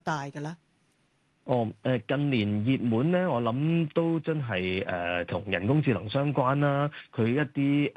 大嘅咧？ 近年熱門咧，我諗都真係同人工智能相關啦。佢一啲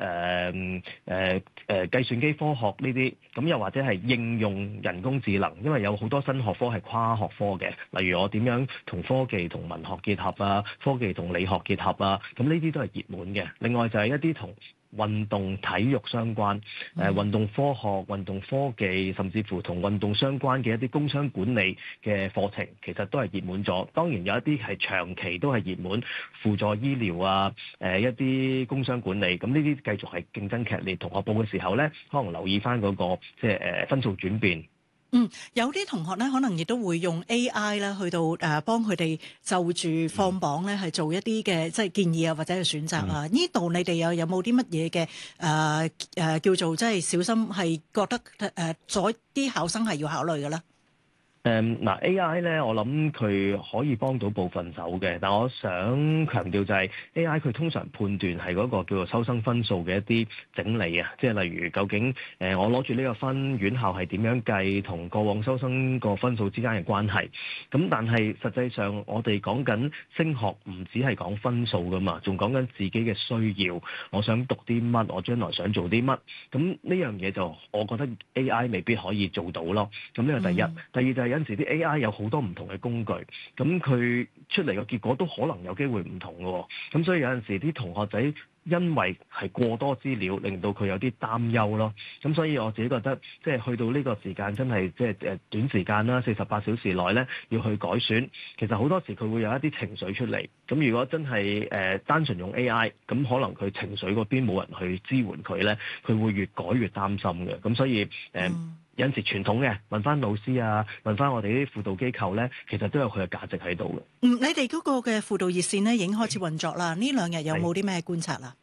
計算機科學呢啲，咁又或者係應用人工智能，因為有好多新學科係跨學科嘅，例如我點樣同科技同文學結合啊，科技同理學結合啊，咁呢啲都係熱門嘅。另外就係一啲同運動體育相關，運動科學、運動科技，甚至乎同運動相關嘅一啲工商管理嘅課程，其實都係熱門咗。當然有一啲係長期都係熱門，輔助醫療啊，一啲工商管理，咁呢啲繼續係競爭劇烈。同學報嘅時候咧，可能留意翻嗰個即係分數轉變。 有啲同學咧，可能亦都會用 AI 啦，去到幫佢哋就住放榜咧，係做一啲嘅即係建議啊，或者係選擇啊。呢度你哋有冇啲乜嘢嘅叫做即係小心，係覺得咗啲考生係要考慮嘅咧？ AI 咧，我諗佢可以幫到部分手嘅，但我想強調就係 AI 佢通常判斷係嗰個叫做收生分數嘅一啲整理啊，即係例如究竟我攞住呢個分，院校係點樣計同過往收生個分數之間嘅關係。咁但係實際上我哋講緊升學唔只係講分數噶嘛，仲講緊自己嘅需要，我想讀啲乜，我將來想做啲乜。咁呢樣嘢就我覺得 AI 未必可以做到咯。咁呢個第一，第二就係有陣時啲 AI 有好多唔同嘅工具，咁佢出嚟嘅結果都可能有機會唔同嘅，咁所以有陣時啲同學仔因為係過多資料，令到佢有啲擔憂咯。咁所以我自己覺得，即係去到呢個時間，真係即係短時間啦，48小時內咧要去改選，其實好多時佢會有一啲情緒出嚟。咁如果真係單純用 AI，咁可能佢情緒嗰邊冇人去支援佢咧，佢會越改越擔心嘅。咁所以有陣時傳統嘅問翻老師啊，問翻我哋啲輔導機構咧，其實都有佢嘅價值喺度嘅。 你哋嗰個嘅輔導熱線咧已經開始運作啦。呢兩日有冇啲咩觀察啊？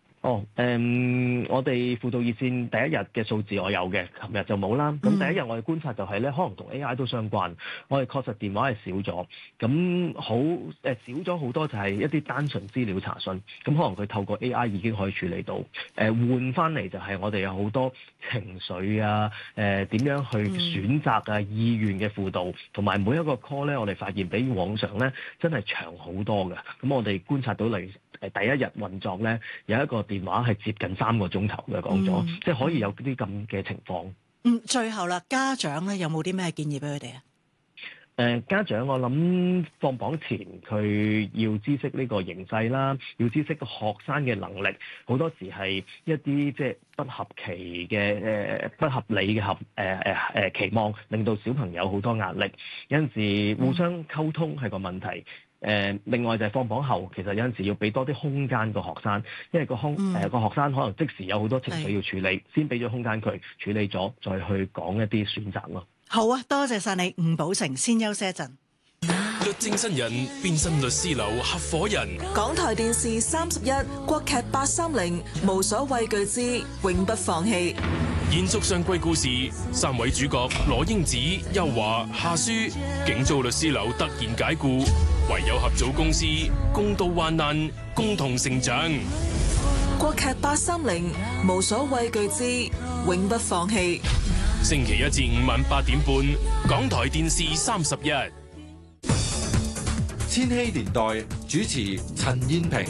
我哋輔導熱線第一日嘅數字我有嘅，琴日就冇啦。咁第一日我哋觀察就係咧，可能同 AI 都相關。我哋確實電話係少咗，咁少咗好多就係一啲單純資料查詢。咁可能佢透過 AI 已經可以處理到。換翻嚟就係我哋有好多情緒啊，點樣去選擇啊，意願嘅輔導，同埋每一個 call 咧，我哋發現比往常咧真係長好多嘅。咁我哋觀察到例如第一日運作咧，有一個電話係接近3個鐘頭嘅講咗，即係可以有啲咁嘅情況。 最後啦，家長咧有冇啲咩建議俾佢哋啊？ 家長我諗放榜前佢要知悉呢個形勢啦，要知悉個學生嘅能力，好多時係一啲即係不合期嘅不合理嘅期望，令到小朋友好多壓力。有陣時互相溝通係個問題。另外就係放榜後，其實有陣時要俾多啲空間個學生，因為個學生可能即時有好多情緒要處理，先俾咗空間佢處理咗，再去講一啲選擇咯。 好啊，多謝晒你，吳寶成，先休息一陣。 律政新人變身律師樓合夥人。 港台電視31，國劇830，無所畏懼之永不放棄。 延續上季故事，3位主角羅英子、邱華、夏書，竟遭律師樓突然解僱，唯有合組公司，共度患難，共同成長。 國劇830，無所畏懼之永不放棄。 星期1至5晚8點半，港台電視31。 千禧年代主持陳燕萍。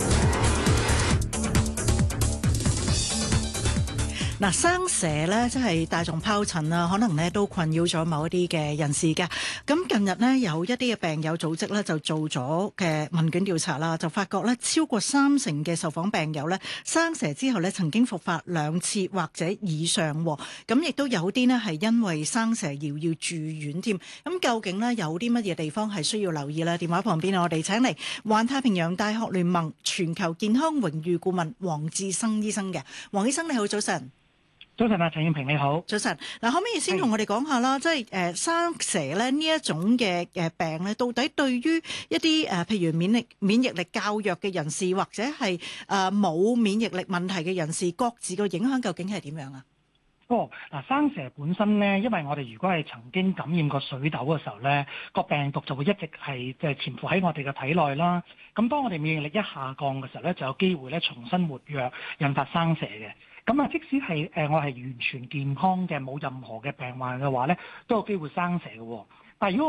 生蛇咧，即係大眾疱疹啦，可能咧都困擾咗某一啲嘅人士嘅。咁近日呢，有一啲嘅病友組織咧就做咗嘅問卷調查啦，就發覺咧超過30%嘅受訪病友咧生蛇之後咧曾經復發2次或者以上。咁亦都有啲呢係因為生蛇要住院添。咁究竟呢，有啲乜嘢地方係需要留意呢？電話旁邊我哋請嚟環太平洋大學聯盟全球健康榮譽顧問黃志生醫生嘅。黃醫生你好，早晨。 早晨啊，陳燕萍你好。 早晨，可唔可以先同我哋講下啦？即係生蛇咧呢一種嘅病咧，到底對於一啲譬如免疫力較弱嘅人士，或者係冇免疫力問題嘅人士，各自個影響究竟係點樣啊？ 生蛇本身咧，因為我哋如果係曾經感染過水痘嘅時候咧，個病毒就會一直係即係潛伏喺我哋嘅體內啦。咁當我哋免疫力一下降嘅時候咧，就有機會咧重新活躍，引發生蛇嘅。咁即使係我係完全健康嘅，冇任何嘅病患嘅話咧，都有機會生蛇嘅。 但係如果